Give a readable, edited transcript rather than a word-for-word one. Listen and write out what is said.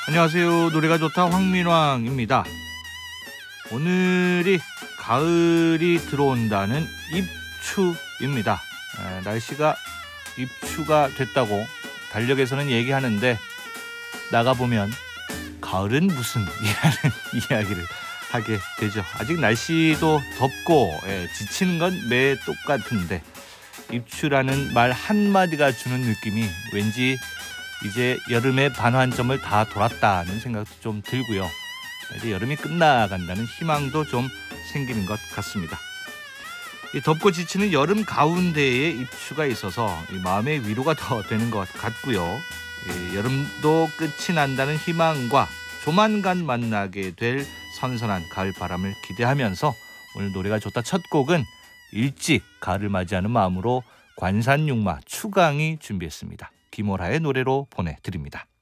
안녕하세요. 노래가 좋다 황민왕입니다. 오늘이 가을이 들어온다는 입추입니다. 날씨가 입추가 됐다고 달력에서는 얘기하는데 나가보면 가을은 무슨 이라는 이야기를 하게 되죠. 아직 날씨도 덥고 지치는 건 매 똑같은데 입추라는 말 한마디가 주는 느낌이 왠지 이제 여름의 반환점을 다 돌았다는 생각도 좀 들고요. 이제 여름이 끝나간다는 희망도 좀 생기는 것 같습니다. 이 덥고 지치는 여름 가운데에 입추가 있어서 마음의 위로가 더 되는 것 같고요. 여름도 끝이 난다는 희망과 조만간 만나게 될 선선한 가을 바람을 기대하면서 오늘 노래가 좋다 첫 곡은 일찍 가을을 맞이하는 마음으로 관산육마 추강이 준비했습니다. 김오라의 노래로 보내드립니다.